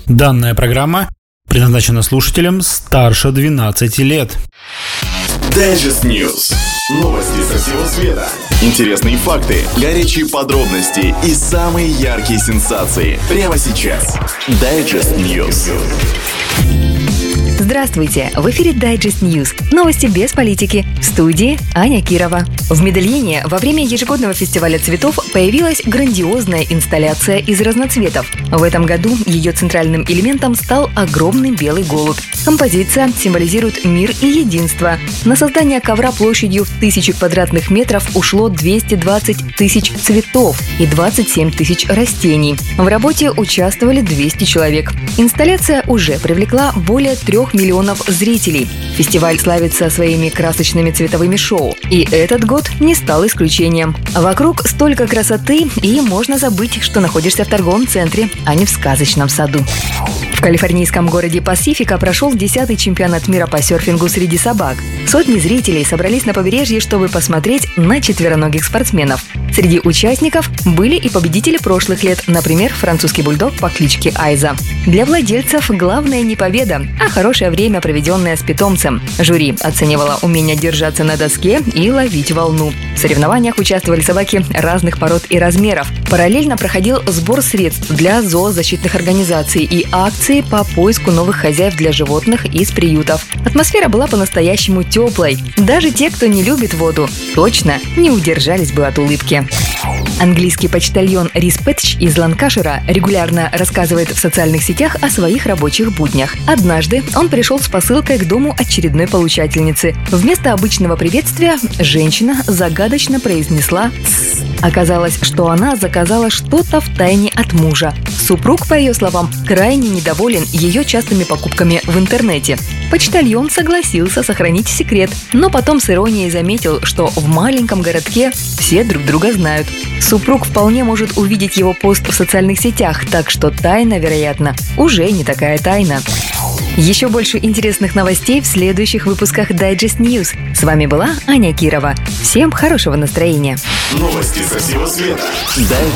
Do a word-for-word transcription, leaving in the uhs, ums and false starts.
Данная программа предназначена слушателям старше двенадцати лет. Digest News. Новости со всего света. Интересные факты, горячие подробности и самые яркие сенсации. Прямо сейчас. Digest News. Здравствуйте! В эфире Digest News. Новости без политики. В студии Аня Кирова. В Медельине во время ежегодного фестиваля цветов появилась грандиозная инсталляция из разноцветов. В этом году ее центральным элементом стал огромный белый голубь. Композиция символизирует мир и единство. На создание ковра площадью в тысячи квадратных метров ушло двести двадцать тысяч цветов и двадцать семь тысяч растений. В работе участвовали двести человек. Инсталляция уже привлекла более трех миллионов зрителей. Фестиваль славится своими красочными цветовыми шоу. И этот год не стал исключением. Вокруг столько красоты, и можно забыть, что находишься в торговом центре, а не в сказочном саду. В калифорнийском городе Пасифика прошел десятый чемпионат мира по серфингу среди собак. Сотни зрителей собрались на побережье, чтобы посмотреть на четвероногих спортсменов. Среди участников были и победители прошлых лет, например, французский бульдог по кличке Айза. Для владельцев главное не победа, а хорошее время, проведенное с питомцем. Жюри оценивало умение держаться на доске и ловить волну. В соревнованиях участвовали собаки разных пород и размеров. Параллельно проходил сбор средств для зоозащитных организаций и акции по поиску новых хозяев для животных из приютов. Атмосфера была по-настоящему теплой. Даже те, кто не любит воду, точно не удержались бы от улыбки. Английский почтальон Рис Пэтч из Ланкашира регулярно рассказывает в социальных сетях о своих рабочих буднях. Однажды он пришел с посылкой к дому очередной получательницы. Вместо обычного приветствия женщина загадочно произнесла «тсс». Оказалось, что она заказала что-то втайне от мужа. Супруг, по ее словам, крайне недоволен ее частыми покупками в интернете. Почтальон согласился сохранить секрет, но потом с иронией заметил, что в маленьком городке все друг друга знают. Супруг вполне может увидеть его пост в социальных сетях, так что тайна, вероятно, уже не такая тайна. Еще больше интересных новостей в следующих выпусках Digest News. С вами была Аня Кирова. Всем хорошего настроения. Новости со всего света.